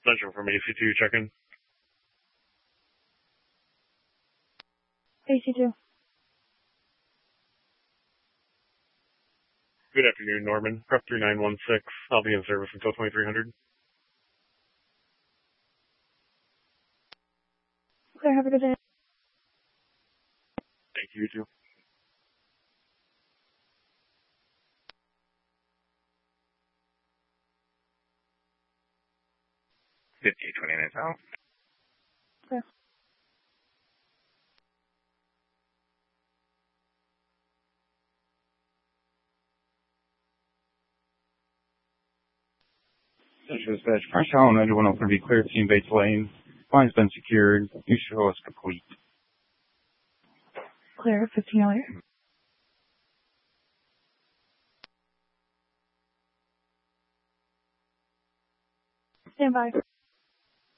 Central from AC2 check-in. AC2. Good afternoon, Norman. Prep 3916. I'll be in service until 2300. Claire, have a good day. Thank you, you too. out. Claire. Central Dispatch, French Hollow 91 be clear, team base lane. Line's been secured. Neutral is complete. Claire, 1508. Stand by.